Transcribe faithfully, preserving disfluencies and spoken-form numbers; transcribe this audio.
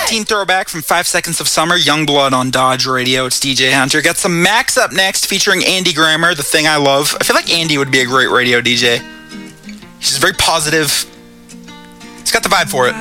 nineteen throwback from Five Seconds of Summer, Youngblood on Dodge Radio. It's D J Hunter. Got some Max up next featuring Andy Grammer, The Thing I Love. I feel like Andy would be a great radio D J. He's very positive. He's got the vibe for it.